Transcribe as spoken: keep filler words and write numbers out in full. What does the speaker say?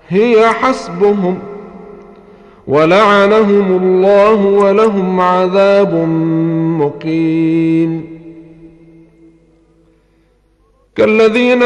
هي حسبهم ولعنهم الله ولهم عذاب مقيم. كالذين